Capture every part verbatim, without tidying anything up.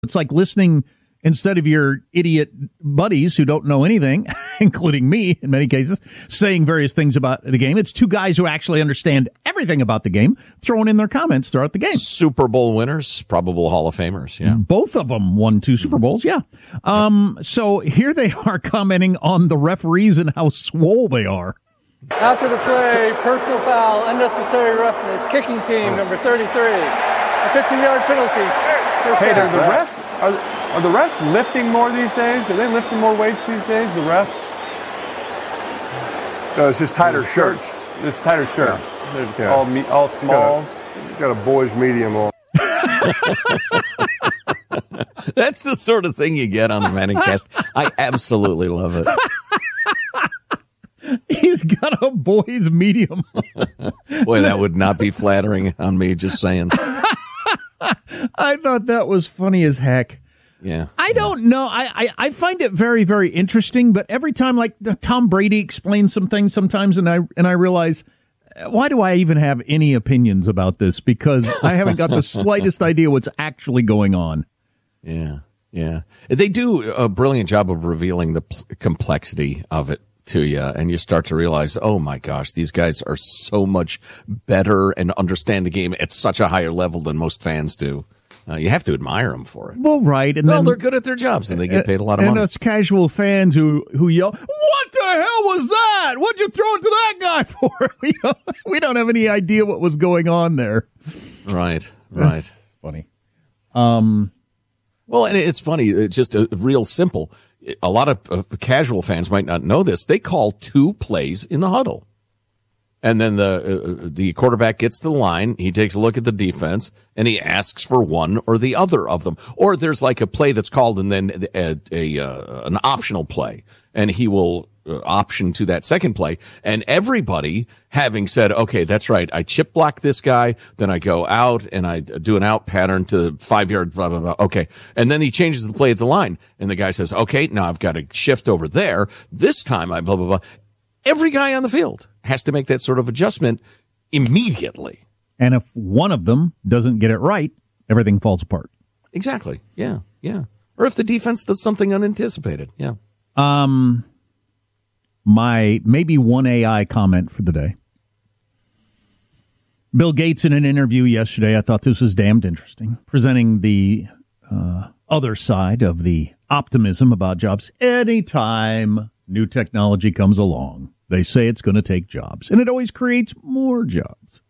It's like listening instead of your idiot buddies who don't know anything, including me in many cases, saying various things about the game. It's two guys who actually understand everything about the game, throwing in their comments throughout the game. Super Bowl winners, probable Hall of Famers, yeah. Both of them won two Super Bowls, yeah. Um, so here they are commenting on the referees and how swole they are. After the play, personal foul, unnecessary roughness, kicking team, number thirty-three. A fifty-yard penalty. Hey, are the refs, are, are the refs lifting more these days? Are they lifting more weights these days, the refs? No, it's just tighter shirts. It's tighter shirts. Yeah. They're just Yeah. all, me, all smalls. Got a, got a boy's medium on. That's the sort of thing you get on the Manningcast. I absolutely love it. He's got a boy's medium. Boy, that would not be flattering on me, just saying. I thought that was funny as heck. Yeah. I don't know. I, I, I find it very, very interesting, but every time, like Tom Brady explains some things sometimes, and I and I realize, why do I even have any opinions about this? Because I haven't got the slightest idea what's actually going on. Yeah, yeah. They do a brilliant job of revealing the p- complexity of it to you, and you start to realize, oh my gosh, these guys are so much better and understand the game at such a higher level than most fans do. Uh, you have to admire them for it. Well, right. And well, then, they're good at their jobs, and they get paid a lot of and money. And us casual fans who, who yell, what the hell was that? What'd you throw it to that guy for? we, don't, we don't have any idea what was going on there. Right, right. That's funny. Um, well, and it's funny, it's just a real simple. A lot of uh, casual fans might not know this. They call two plays in the huddle. And then the uh, the quarterback gets to the line, he takes a look at the defense, and he asks for one or the other of them. Or there's like a play that's called and then a, a uh, an optional play, and he will uh, option to that second play. And everybody having said, okay, that's right, I chip block this guy, then I go out and I do an out pattern to five yard, blah, blah, blah. Okay. And then he changes the play at the line, and the guy says, okay, now I've got to shift over there. This time I blah, blah, blah. Every guy on the field has to make that sort of adjustment immediately. And if one of them doesn't get it right, everything falls apart. Exactly. Yeah. Yeah. Or if the defense does something unanticipated. Yeah. Um, my maybe one A I comment for the day. Bill Gates in an interview yesterday, I thought this was damned interesting, presenting the uh, other side of the optimism about jobs. Anytime new technology comes along, they say it's going to take jobs, and it always creates more jobs.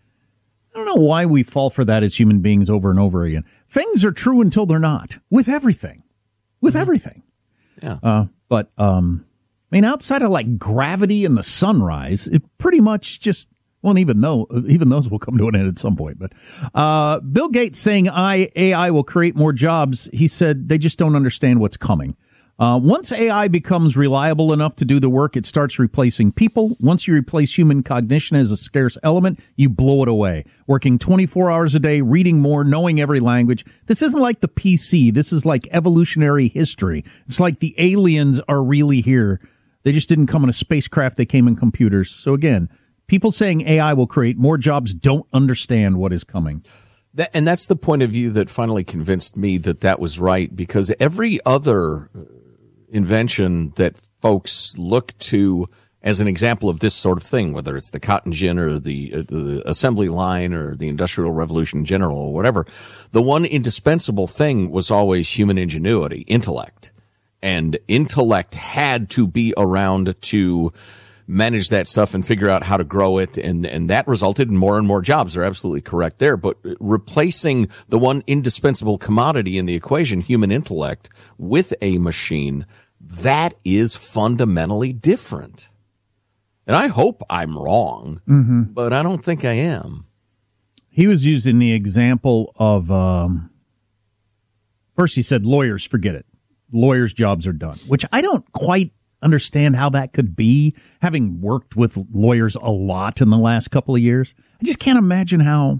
I don't know why we fall for that as human beings over and over again. Things are true until they're not, with everything. With mm-hmm. everything. Yeah. Uh, but, um, I mean, outside of like gravity and the sunrise, it pretty much just, well, even though, even those will come to an end at some point. But uh, Bill Gates saying I, A I will create more jobs, he said they just don't understand what's coming. Uh, once A I becomes reliable enough to do the work, it starts replacing people. Once you replace human cognition as a scarce element, you blow it away. Working twenty-four hours a day, reading more, knowing every language. This isn't like the P C. This is like evolutionary history. It's like the aliens are really here. They just didn't come in a spacecraft. They came in computers. So again, people saying A I will create more jobs don't understand what is coming. That, and that's the point of view that finally convinced me that that was right, because every other invention that folks look to as an example of this sort of thing, whether it's the cotton gin or the, uh, the assembly line or the Industrial Revolution in general or whatever, the one indispensable thing was always human ingenuity, intellect. And intellect had to be around to manage that stuff and figure out how to grow it, and and that resulted in more and more jobs. They're absolutely correct there. But replacing the one indispensable commodity in the equation, human intellect, with a machine, that is fundamentally different. And I hope I'm wrong, mm-hmm. but I don't think I am. He was using the example of, um, first he said, lawyers, forget it. Lawyers' jobs are done, which I don't quite understand how that could be, having worked with lawyers a lot in the last couple of years. I just can't imagine how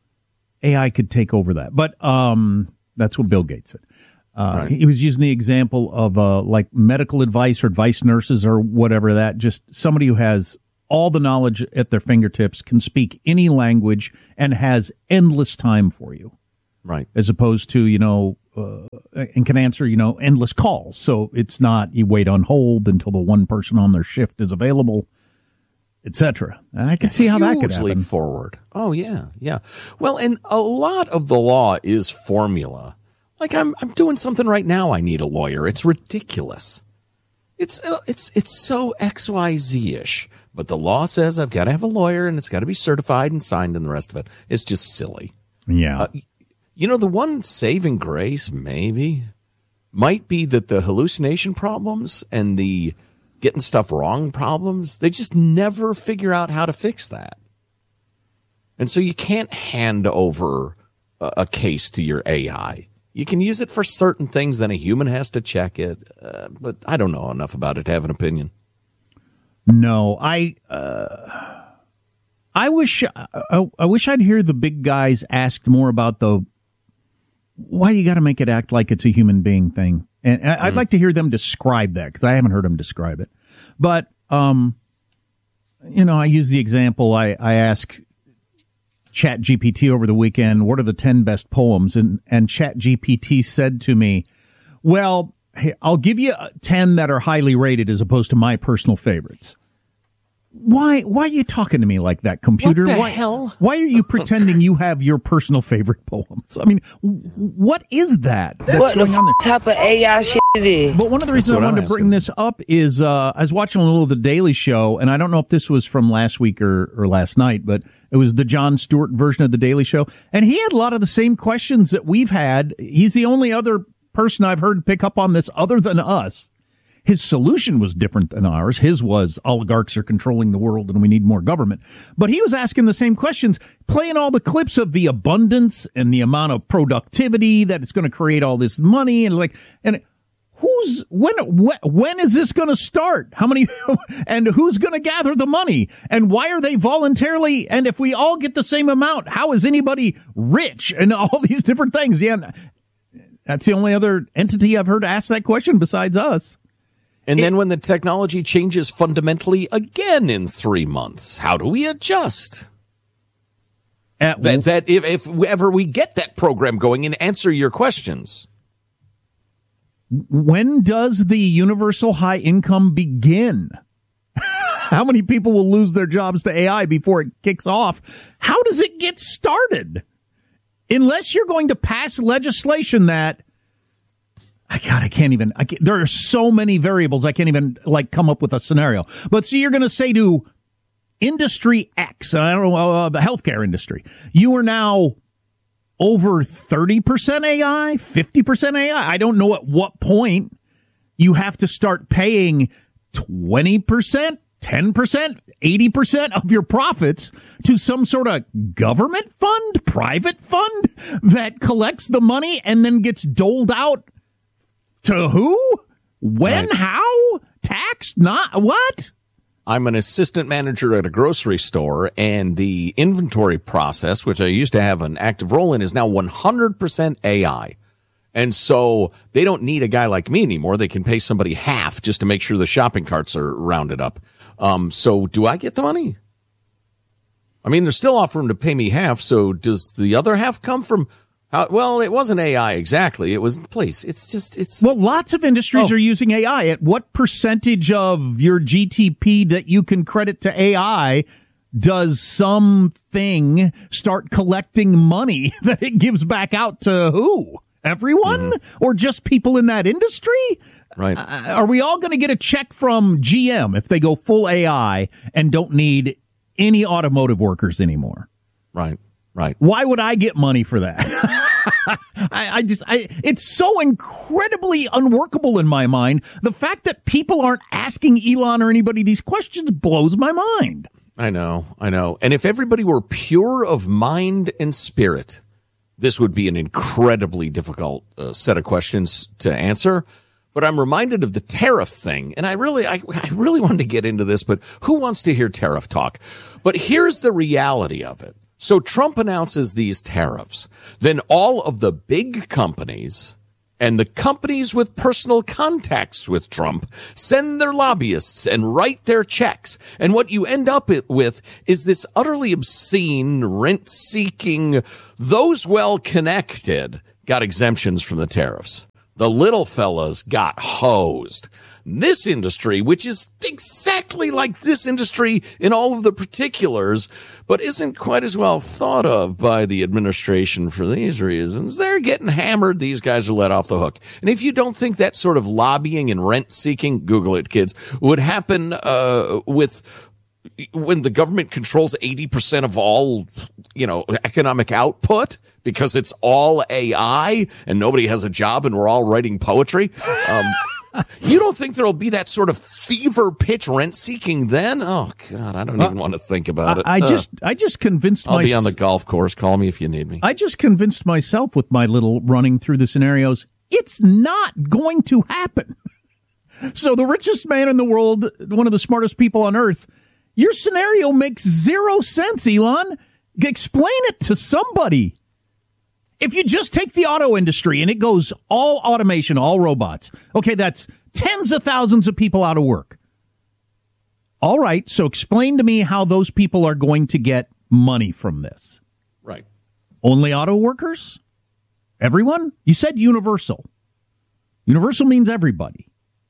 A I could take over that. But um, that's what Bill Gates said. Uh, right. He was using the example of uh, like medical advice or advice nurses or whatever, that just somebody who has all the knowledge at their fingertips, can speak any language, and has endless time for you. Right. As opposed to, you know, uh, and can answer, you know, endless calls. So it's not you wait on hold until the one person on their shift is available, et cetera. I can see how that could happen. Huge leap forward. Oh, yeah, yeah. Well, and a lot of the law is formula. Like I'm, I'm doing something right now. I need a lawyer. It's ridiculous. It's, uh, it's, it's so X Y Z-ish. But the law says I've got to have a lawyer, and it's got to be certified and signed, and the rest of it. It's just silly. Yeah. Uh, you know, the one saving grace, maybe, might be that the hallucination problems and the getting stuff wrong problems, they just never figure out how to fix that. And so you can't hand over a, a case to your A I. You can use it for certain things, then a human has to check it. Uh, but I don't know enough about it to have an opinion. No, I, uh, I wish, I, I wish I'd hear the big guys ask more about the, why you got to make it act like it's a human being thing. And I'd mm. like to hear them describe that, because I haven't heard them describe it. But, um, you know, I use the example, I, I asked ChatGPT over the weekend, what are the ten best poems? And, and ChatGPT said to me, well, hey, I'll give you ten that are highly rated as opposed to my personal favorites. Why, why are you talking to me like that, computer? What the why, hell? Why are you pretending you have your personal favorite poems? I mean, what is that that's what going the on there? F- type of A I shit it is? But one of the reasons I wanted to bring this up is uh, I was watching a little of The Daily Show, and I don't know if this was from last week or, or last night, but it was the Jon Stewart version of The Daily Show. And he had a lot of the same questions that we've had. He's the only other person I've heard pick up on this other than us. His solution was different than ours. His was oligarchs are controlling the world and we need more government. But he was asking the same questions, playing all the clips of the abundance and the amount of productivity that it's going to create all this money. And like, and who's, when, when, when is this going to start? How many, and who's going to gather the money? And why are they voluntarily? And if we all get the same amount, how is anybody rich? And all these different things. Yeah. That's the only other entity I've heard ask that question besides us. And it, then when the technology changes fundamentally again in three months, how do we adjust? At, that that if, if ever we get that program going and answer your questions. When does the universal high income begin? How many people will lose their jobs to A I before it kicks off? How does it get started? Unless you're going to pass legislation that, I God, I can't even, I can't, there are so many variables, I can't even, like, come up with a scenario. But see, you're going to say to industry X, I don't know, uh, the healthcare industry, you are now over thirty percent A I, fifty percent A I. I don't know at what point you have to start paying twenty percent, ten percent, eighty percent of your profits to some sort of government fund, private fund that collects the money and then gets doled out to who? When? Right. How? Taxed? Not what? I'm an assistant manager at a grocery store, and the inventory process, which I used to have an active role in, is now one hundred percent A I. And so they don't need a guy like me anymore. They can pay somebody half just to make sure the shopping carts are rounded up. Um, so do I get the money? I mean, they're still offering to pay me half. So does the other half come from? Uh, well, it wasn't A I exactly. It was place. It's just, it's. Well, lots of industries oh. are using A I. At what percentage of your G D P that you can credit to A I does something start collecting money that it gives back out to who? Everyone? Mm-hmm. Or just people in that industry? Right. Uh, are we all going to get a check from G M if they go full A I and don't need any automotive workers anymore? Right. Right. Why would I get money for that? I, I just, I, it's so incredibly unworkable in my mind. The fact that people aren't asking Elon or anybody these questions blows my mind. I know, I know. And if everybody were pure of mind and spirit, this would be an incredibly difficult uh, set of questions to answer. But I'm reminded of the tariff thing. And I really, I, I really wanted to get into this, but who wants to hear tariff talk? But here's the reality of it. So Trump announces these tariffs. Then all of the big companies and the companies with personal contacts with Trump send their lobbyists and write their checks. And what you end up with is this utterly obscene, rent-seeking, those well-connected got exemptions from the tariffs. The little fellas got hosed. This industry, which is exactly like this industry in all of the particulars, but isn't quite as well thought of by the administration for these reasons, they're getting hammered. These guys are let off the hook. And if you don't think that sort of lobbying and rent-seeking, Google it, kids, would happen uh, with when the government controls eighty percent of all, you know, economic output because it's all A I and nobody has a job and we're all writing poetry. Um, you don't think there'll be that sort of fever pitch rent seeking then? Oh God, I don't even uh, want to think about it. I, I just, uh, I just convinced. I'll my, be on the golf course. Call me if you need me. I just convinced myself with my little running through the scenarios. It's not going to happen. So the richest man in the world, one of the smartest people on earth, your scenario makes zero sense, Elon. Explain it to somebody. If you just take the auto industry and it goes all automation, all robots, okay, that's tens of thousands of people out of work. All right, so explain to me how those people are going to get money from this. Right. Only auto workers? Everyone? You said universal. Universal means everybody.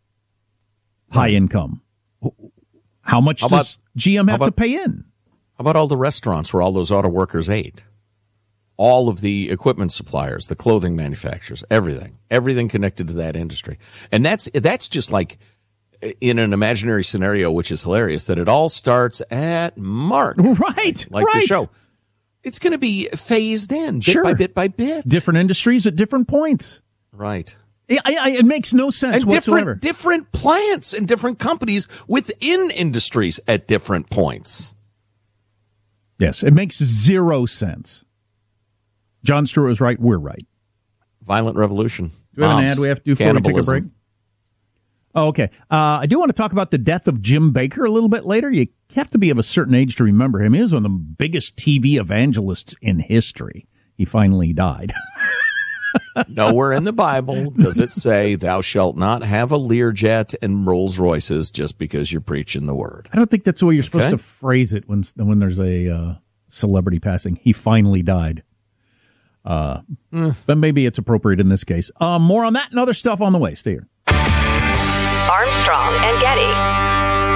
High income. How much how does about, G M have about, to pay in? How about all the restaurants where all those auto workers ate? All of the equipment suppliers, the clothing manufacturers, everything, everything connected to that industry. And that's, that's just like in an imaginary scenario, which is hilarious, that it all starts at Mark. Right. Like right. the show. It's going to be phased in bit sure. by bit by bit. Different industries at different points. Right. It, I, it makes no sense and whatsoever. Different, different plants and different companies within industries at different points. Yes, it makes zero sense. John Stewart was right. We're right. Violent revolution. Do we have Bombs, an ad we have to do before we take a break? Oh, okay. Uh, I do want to talk about the death of Jim Bakker a little bit later. You have to be of a certain age to remember him. He was one of the biggest T V evangelists in history. He finally died. Nowhere in the Bible does it say thou shalt not have a Learjet and Rolls Royces just because you're preaching the word. I don't think that's the way you're supposed okay. to phrase it when when there's a uh, celebrity passing. He finally died. Uh, mm. But maybe it's appropriate in this case. Uh, more on that and other stuff on the way. Stay here. Armstrong and Getty.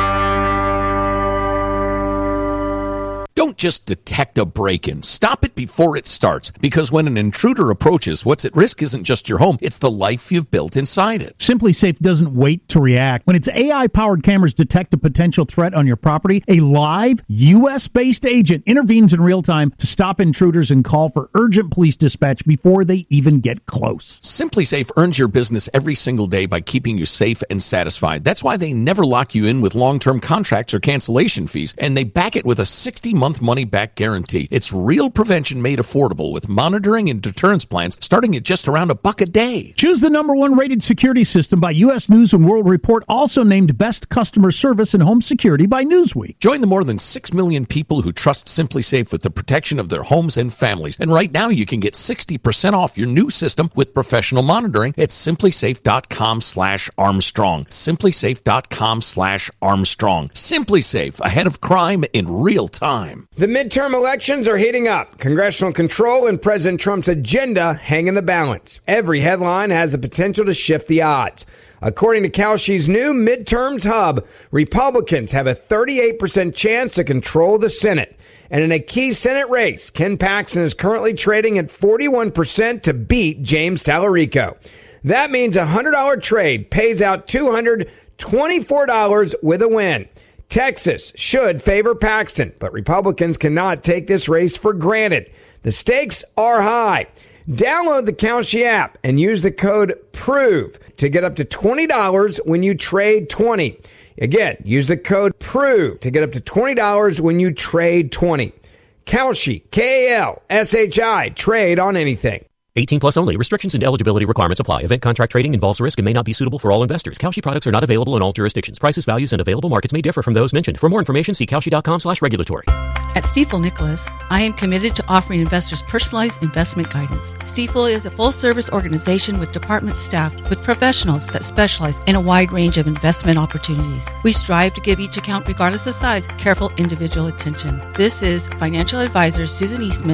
Don't just detect a break-in. Stop it before it starts. Because when an intruder approaches, what's at risk isn't just your home, it's the life you've built inside it. SimpliSafe doesn't wait to react. When its A I-powered cameras detect a potential threat on your property, a live, U S-based agent intervenes in real time to stop intruders and call for urgent police dispatch before they even get close. SimpliSafe earns your business every single day by keeping you safe and satisfied. That's why they never lock you in with long-term contracts or cancellation fees, and they back it with a sixty-month money-back guarantee. It's real prevention made affordable with monitoring and deterrence plans starting at just around a buck a day. Choose the number one rated security system by U S News and World Report, also named Best Customer Service and Home Security by Newsweek. Join the more than six million people who trust SimpliSafe with the protection of their homes and families. And right now you can get sixty percent off your new system with professional monitoring at simplysafe.com slash Armstrong. Simplysafe.com slash Armstrong. SimpliSafe, ahead of crime in real time. The midterm elections are heating up. Congressional control and President Trump's agenda hang in the balance. Every headline has the potential to shift the odds. According to Kalshi's new midterms hub, Republicans have a thirty-eight percent chance to control the Senate. And in a key Senate race, Ken Paxton is currently trading at forty-one percent to beat James Tallarico. That means a one hundred dollars trade pays out two hundred twenty-four dollars with a win. Texas should favor Paxton, but Republicans cannot take this race for granted. The stakes are high. Download the Kalshi app and use the code PROVE to get up to twenty dollars when you trade twenty. Again, use the code PROVE to get up to twenty dollars when you trade twenty. Kalshi, K A L S H I, trade on anything. eighteen plus only. Restrictions and eligibility requirements apply. Event contract trading involves risk and may not be suitable for all investors. Kalshi products are not available in all jurisdictions. Prices, values, and available markets may differ from those mentioned. For more information, see kalshi.com slash regulatory. At Stifel Nicholas, I am committed to offering investors personalized investment guidance. Stifel is a full-service organization with departments staffed with professionals that specialize in a wide range of investment opportunities. We strive to give each account, regardless of size, careful individual attention. This is financial advisor Susan Eastman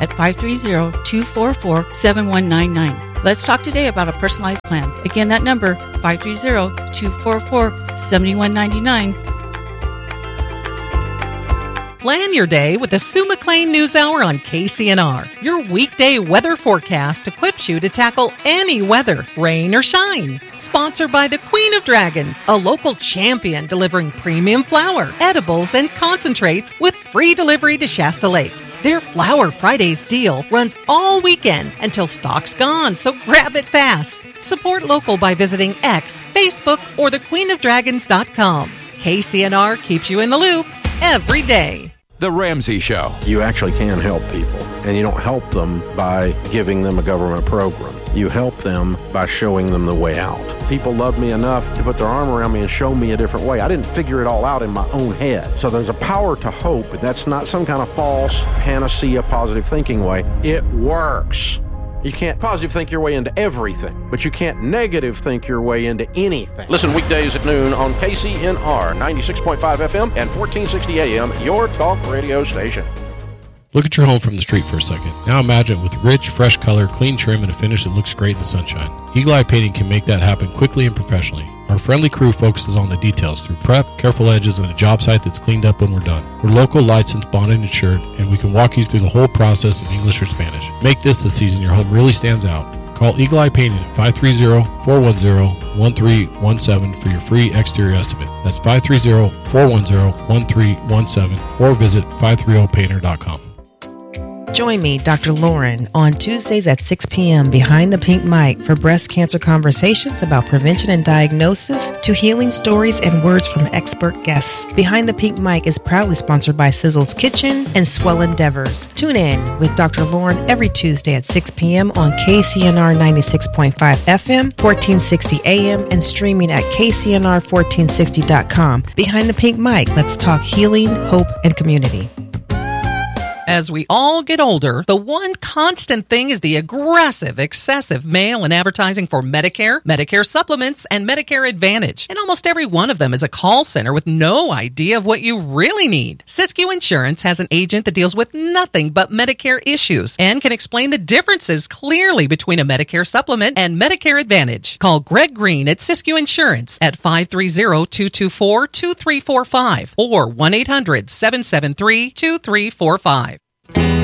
at five three zero, two four four, seven one nine nine. Let's talk today about a personalized plan. Again, that number, five three zero, two four four, seven one nine nine. Plan your day with the Sue McLean News Hour on K C N R. Your weekday weather forecast equips you to tackle any weather, rain or shine. Sponsored by the Queen of Dragons, a local champion delivering premium flour, edibles, and concentrates with free delivery to Shasta Lake. Their Flower Fridays deal runs all weekend until stock's gone, so grab it fast. Support local by visiting X, Facebook, or the queen of dragons dot com. K C N R keeps you in the loop every day. The Ramsey Show. You actually can help people, and you don't help them by giving them a government program. You help them by showing them the way out. People love me enough to put their arm around me and show me a different way. I didn't figure it all out in my own head. So there's a power to hope, and that's not some kind of false panacea positive thinking way. It works. You can't positive think your way into everything, but you can't negative think your way into anything. Listen weekdays at noon on K C N R ninety-six point five F M and fourteen sixty A M, your talk radio station. Look at your home from the street for a second. Now imagine it with rich, fresh color, clean trim, and a finish that looks great in the sunshine. Eagle Eye Painting can make that happen quickly and professionally. Our friendly crew focuses on the details through prep, careful edges, and a job site that's cleaned up when we're done. We're local, licensed, bonded, and insured, and we can walk you through the whole process in English or Spanish. Make this the season your home really stands out. Call Eagle Eye Painting at five three zero, four one zero, one three one seven for your free exterior estimate. That's five three zero, four one zero, one three one seven or visit five thirty painter dot com. Join me, Doctor Lauren, on Tuesdays at six p.m. behind the pink mic for breast cancer conversations about prevention and diagnosis to healing stories and words from expert guests. Behind the Pink Mic is proudly sponsored by Sizzle's Kitchen and Swell Endeavors. Tune in with Doctor Lauren every Tuesday at six p.m. on K C N R ninety-six point five F M, fourteen sixty A M, and streaming at K C N R fourteen sixty dot com. Behind the Pink Mic, let's talk healing, hope, and community. As we all get older, the one constant thing is the aggressive, excessive mail and advertising for Medicare, Medicare supplements, and Medicare Advantage. And almost every one of them is a call center with no idea of what you really need. Siskiyou Insurance has an agent that deals with nothing but Medicare issues and can explain the differences clearly between a Medicare supplement and Medicare Advantage. Call Greg Green at Siskiyou Insurance at five three zero, two two four, two three four five or one eight hundred, seven seven three, two three four five.